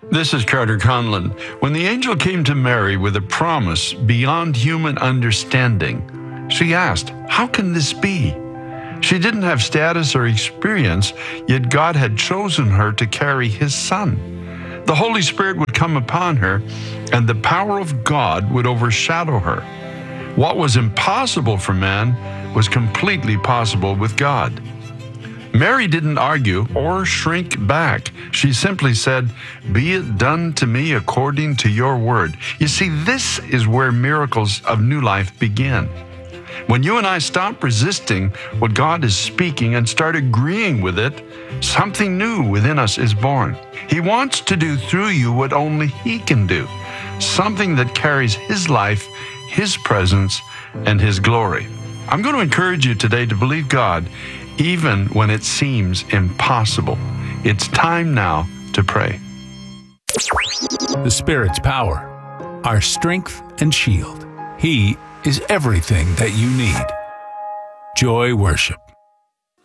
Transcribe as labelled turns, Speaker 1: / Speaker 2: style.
Speaker 1: This is Carter Conlon. When the angel came to Mary with a promise beyond human understanding, she asked, "How can this be?" She didn't have status or experience, yet God had chosen her to carry his son. The Holy Spirit would come upon her, and the power of God would overshadow her. What was impossible for man was completely possible with God. Mary didn't argue or shrink back. She simply said, "Be it done to me according to your word." You see, this is where miracles of new life begin. When you and I stop resisting what God is speaking and start agreeing with it, something new within us is born. He wants to do through you what only He can do, something that carries His life, His presence, and His glory. I'm going to encourage you today to believe God even when it seems impossible. It's time now to pray.
Speaker 2: The Spirit's power, our strength and shield. He is everything that you need. Joy Worship.